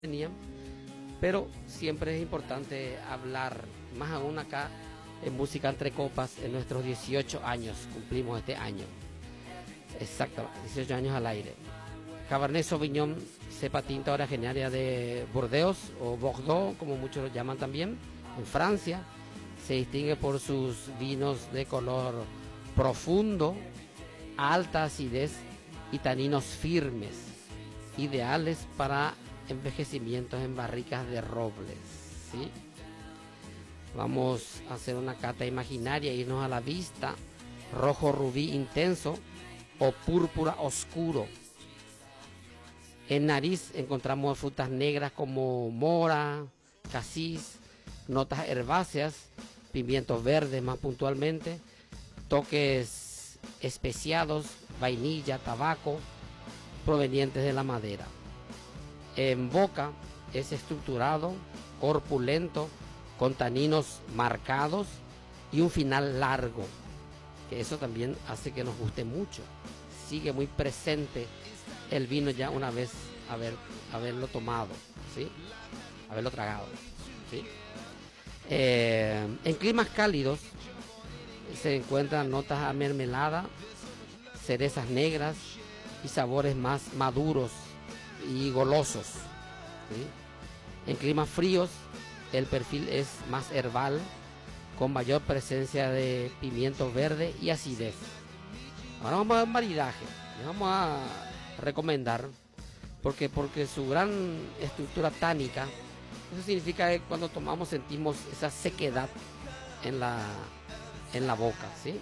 tenían, pero siempre es importante hablar, más aún acá en Música Entre Copas, en nuestros 18 años, cumplimos este año, exacto, 18 años al aire. Cabernet Sauvignon, cepa tinta originaria de Burdeos o Bordeaux, como muchos lo llaman también, en Francia. Se distingue por sus vinos de color profundo, alta acidez y taninos firmes, ideales para envejecimientos en barricas de robles, ¿sí? Vamos a hacer una cata imaginaria, irnos a la vista. Rojo rubí intenso o púrpura oscuro. En nariz encontramos frutas negras como mora, casis, notas herbáceas, pimientos verdes más puntualmente, toques especiados, vainilla, tabaco, provenientes de la madera. En boca es estructurado, corpulento, con taninos marcados y un final largo, que eso también hace que nos guste mucho. Sigue muy presente el vino ya una vez haberlo tomado, ¿sí? Haberlo tragado, ¿sí? En climas cálidos se encuentran notas a mermelada, cerezas negras y sabores más maduros y golosos, ¿sí? En climas fríos el perfil es más herbal, con mayor presencia de pimiento verde y acidez. Ahora vamos a ver un maridaje. Les vamos a recomendar porque su gran estructura tánica, eso significa que cuando tomamos sentimos esa sequedad en la boca, ¿sí?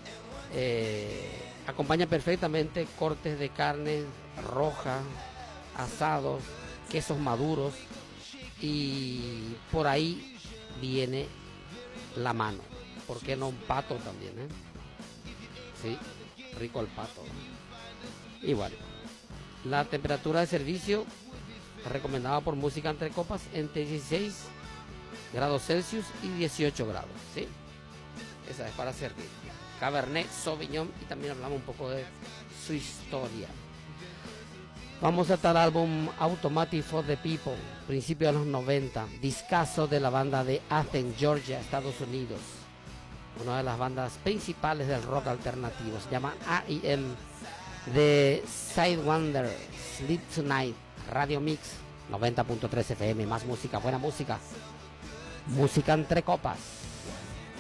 Acompaña perfectamente cortes de carne roja, asados, quesos maduros, y por ahí viene la mano. ¿Por qué no un pato también, Sí, rico el pato. Igual, la temperatura de servicio recomendada por Música Entre Copas entre 16 grados Celsius y 18 grados, ¿sí? Esa es para servir. Cabernet Sauvignon, y también hablamos un poco de su historia. Vamos a estar al álbum Automatic for the People, principio de los 90, discazo de la banda de Athens, Georgia, Estados Unidos. Una de las bandas principales del rock alternativo, se llama A.I.M. de Sidewinder, Sleep Tonight, Radio Mix, 90.3 FM, más música, buena música. Música Entre Copas.